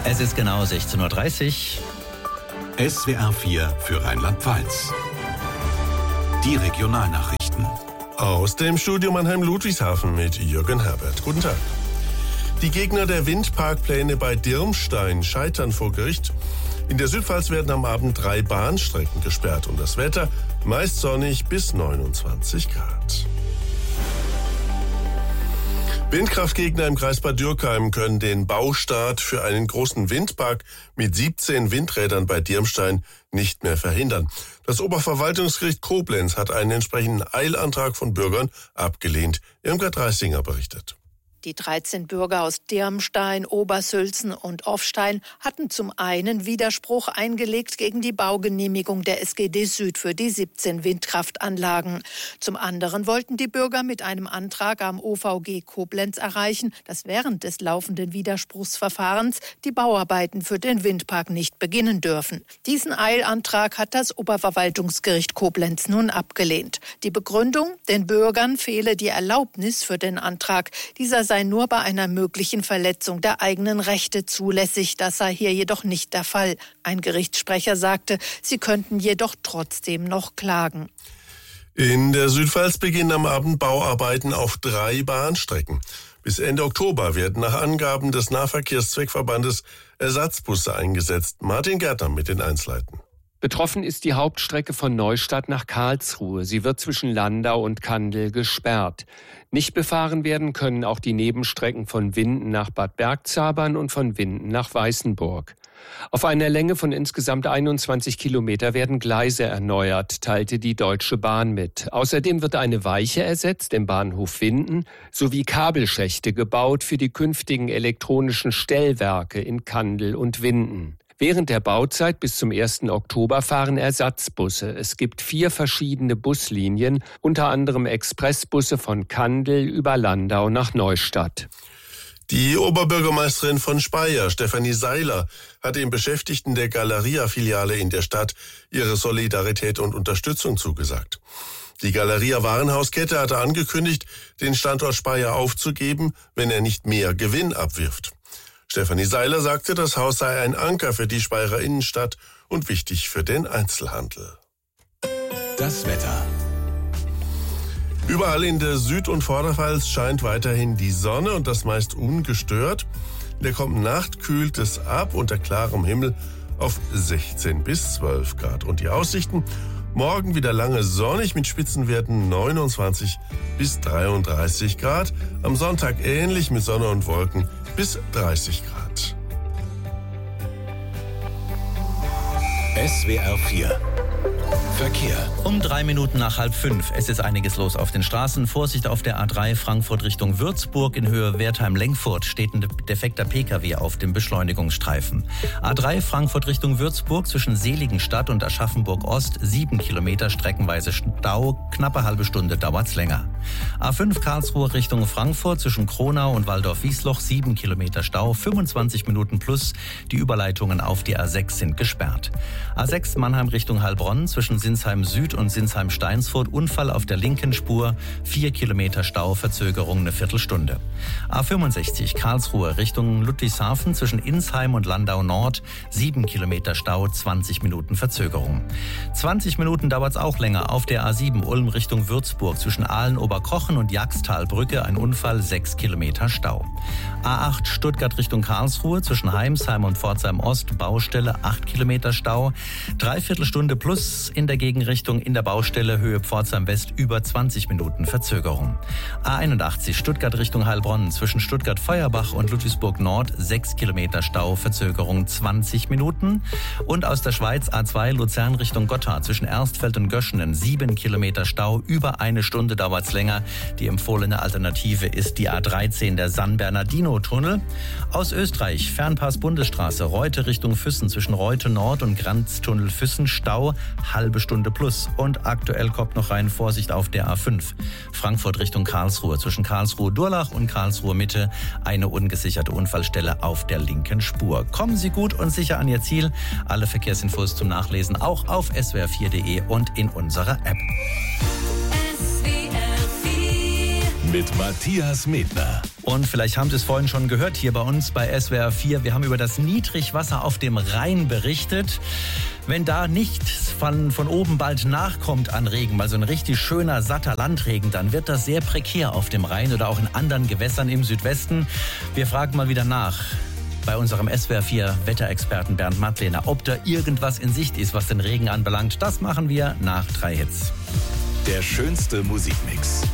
Es ist genau 16:30 Uhr. SWR 4 für Rheinland-Pfalz. Die Regionalnachrichten. Aus dem Studio Mannheim-Ludwigshafen mit Jürgen Herbert. Guten Tag. Die Gegner der Windparkpläne bei Dirmstein scheitern vor Gericht. In der Südpfalz werden am Abend 3 Bahnstrecken gesperrt und das Wetter meist sonnig bis 29 Grad. Windkraftgegner im Kreis Bad Dürkheim können den Baustart für einen großen Windpark mit 17 Windrädern bei Dirmstein nicht mehr verhindern. Das Oberverwaltungsgericht Koblenz hat einen entsprechenden Eilantrag von Bürgern abgelehnt. Irmgard Reisinger berichtet. Die 13 Bürger aus Dirmstein, Obersülzen und Offstein hatten zum einen Widerspruch eingelegt gegen die Baugenehmigung der SGD Süd für die 17 Windkraftanlagen. Zum anderen wollten die Bürger mit einem Antrag am OVG Koblenz erreichen, dass während des laufenden Widerspruchsverfahrens die Bauarbeiten für den Windpark nicht beginnen dürfen. Diesen Eilantrag hat das Oberverwaltungsgericht Koblenz nun abgelehnt. Die Begründung: Den Bürgern fehle die Erlaubnis für den Antrag. Dieser sei nur bei einer möglichen Verletzung der eigenen Rechte zulässig. Das sei hier jedoch nicht der Fall. Ein Gerichtssprecher sagte, sie könnten jedoch trotzdem noch klagen. In der Südpfalz beginnen am Abend Bauarbeiten auf 3 Bahnstrecken. Bis Ende Oktober werden nach Angaben des Nahverkehrszweckverbandes Ersatzbusse eingesetzt. Martin Gärtner mit den Einzelheiten. Betroffen ist die Hauptstrecke von Neustadt nach Karlsruhe. Sie wird zwischen Landau und Kandel gesperrt. Nicht befahren werden können auch die Nebenstrecken von Winden nach Bad Bergzabern und von Winden nach Weißenburg. Auf einer Länge von insgesamt 21 Kilometer werden Gleise erneuert, teilte die Deutsche Bahn mit. Außerdem wird eine Weiche ersetzt im Bahnhof Winden sowie Kabelschächte gebaut für die künftigen elektronischen Stellwerke in Kandel und Winden. Während der Bauzeit bis zum 1. Oktober fahren Ersatzbusse. Es gibt 4 verschiedene Buslinien, unter anderem Expressbusse von Kandel über Landau nach Neustadt. Die Oberbürgermeisterin von Speyer, Stefanie Seiler, hat den Beschäftigten der Galeria-Filiale in der Stadt ihre Solidarität und Unterstützung zugesagt. Die Galeria-Warenhauskette hatte angekündigt, den Standort Speyer aufzugeben, wenn er nicht mehr Gewinn abwirft. Stefanie Seiler sagte, das Haus sei ein Anker für die Speyerer Innenstadt und wichtig für den Einzelhandel. Das Wetter. Überall in der Süd- und Vorderpfalz scheint weiterhin die Sonne und das meist ungestört. In der kommenden Nacht kühlt es ab unter klarem Himmel auf 16 bis 12 Grad. Und die Aussichten: morgen wieder lange sonnig mit Spitzenwerten 29 bis 33 Grad. Am Sonntag ähnlich mit Sonne und Wolken bis 30 Grad. SWR 4 Verkehr. Um 3 Minuten nach 4:30. Es ist einiges los auf den Straßen. Vorsicht auf der A3 Frankfurt Richtung Würzburg. In Höhe Wertheim-Lengfurt steht ein defekter Pkw auf dem Beschleunigungsstreifen. A3 Frankfurt Richtung Würzburg zwischen Seligenstadt und Aschaffenburg-Ost 7 Kilometer streckenweise Stau. Knappe halbe Stunde dauert's länger. A5 Karlsruhe Richtung Frankfurt zwischen Kronau und Waldorf-Wiesloch 7 Kilometer Stau. 25 Minuten plus. Die Überleitungen auf die A6 sind gesperrt. A6 Mannheim Richtung Heilbronn zwischen Sinsheim Süd und Sinsheim Steinsfurt Unfall auf der linken Spur, 4 Kilometer Stau, Verzögerung eine Viertelstunde. A65 Karlsruhe Richtung Ludwigshafen zwischen Insheim und Landau Nord, 7 Kilometer Stau, 20 Minuten Verzögerung. 20 Minuten dauert es auch länger auf der A7 Ulm Richtung Würzburg zwischen Aalen-Oberkochen und Jagstalbrücke, ein Unfall, 6 Kilometer Stau. A8 Stuttgart Richtung Karlsruhe zwischen Heimsheim und Pforzheim Ost, Baustelle, 8 Kilometer Stau, 3/4 Stunde plus in der Gegenrichtung in der Baustelle Höhe Pforzheim West über 20 Minuten Verzögerung. A81 Stuttgart Richtung Heilbronn zwischen Stuttgart-Feuerbach und Ludwigsburg Nord 6 Kilometer Stau, Verzögerung 20 Minuten. Und aus der Schweiz A2 Luzern Richtung Gotthard zwischen Erstfeld und Göschenen 7 Kilometer Stau, über 1 Stunde dauert's länger. Die empfohlene Alternative ist die A13, der San Bernardino-Tunnel. Aus Österreich Fernpass Bundesstraße Reute Richtung Füssen zwischen Reute Nord und Granztunnel Füssen Stau, halbe Stunde plus. Und aktuell kommt noch rein Vorsicht auf der A5. Frankfurt Richtung Karlsruhe zwischen Karlsruhe-Durlach und Karlsruhe-Mitte eine ungesicherte Unfallstelle auf der linken Spur. Kommen Sie gut und sicher an Ihr Ziel. Alle Verkehrsinfos zum Nachlesen auch auf swr4.de und in unserer App. Mit Matthias Medner. Und vielleicht haben Sie es vorhin schon gehört, hier bei uns bei SWR 4. Wir haben über das Niedrigwasser auf dem Rhein berichtet. Wenn da nichts von oben bald nachkommt an Regen, mal so ein richtig schöner, satter Landregen, dann wird das sehr prekär auf dem Rhein oder auch in anderen Gewässern im Südwesten. Wir fragen mal wieder nach bei unserem SWR 4 Wetterexperten Bernd Mattlehner, ob da irgendwas in Sicht ist, was den Regen anbelangt. Das machen wir nach 3 Hits. Der schönste Musikmix.